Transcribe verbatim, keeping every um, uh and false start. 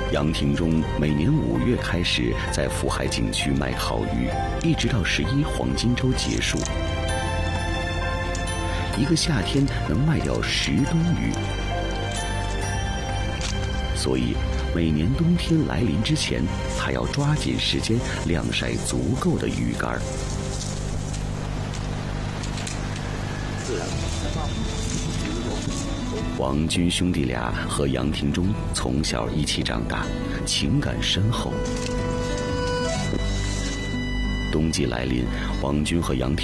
杨廷忠每年五月开始在福海景区卖烤鱼，一直到十一黄金周结束，一个夏天能卖掉十吨鱼。所以每年冬天来临之前，他要抓紧时间晾晒足够的鱼竿。王军兄弟俩和杨廷忠从小一起长大，情感深厚。冬季来临，王军和杨廷